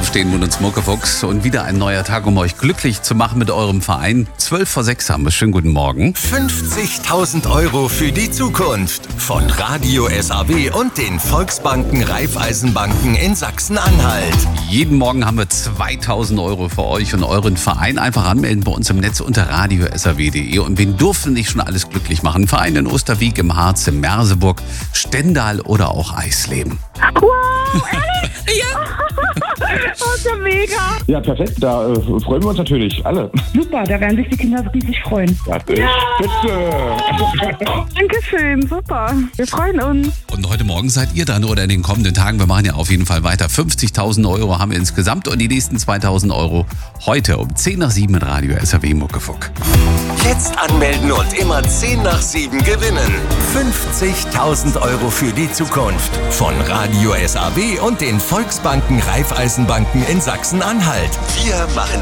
Aufstehen mit uns Muckefuchs und wieder ein neuer Tag, um euch glücklich zu machen mit eurem Verein. 5:45 haben wir. Schönen guten Morgen. 50.000 € für die Zukunft von Radio SAW und den Volksbanken Raiffeisenbanken in Sachsen-Anhalt. Jeden Morgen haben wir 2.000 € für euch und euren Verein. Einfach anmelden bei uns im Netz unter radiosaw.de. Und wen durften nicht schon alles glücklich machen? Verein in Osterwieck, im Harz, in Merseburg, Stendal oder auch Eisleben. Wow, ehrlich? Ja. Oh, ist ja mega. Ja, perfekt. Da freuen wir uns natürlich alle. Super, da werden sich die Kinder riesig freuen. Das ist spitze. Dankeschön, super. Wir freuen uns. Und heute Morgen seid ihr dran oder in den kommenden Tagen. Wir machen ja auf jeden Fall weiter. 50.000 € haben wir insgesamt und die nächsten 2.000 € heute um 6:10 mit Radio SAW Muckefuck. Jetzt anmelden und immer 6:10 gewinnen. 50.000 € für die Zukunft von Radio SAW und den Volksbanken Raiffeisenbanken in Sachsen-Anhalt. Wir machen